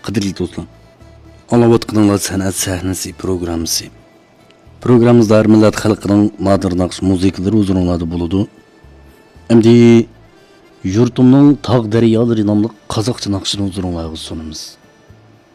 Qadrli do'stlar, anlayotganlar san'at sahnasi programmasi. Programmamizda millat xalqining nadir naqsh musiqalari o'zinglarda bo'ladi. Endi yurtimning tog' daryolari nomli qozoqcha naqshini o'zinglarga sunamiz.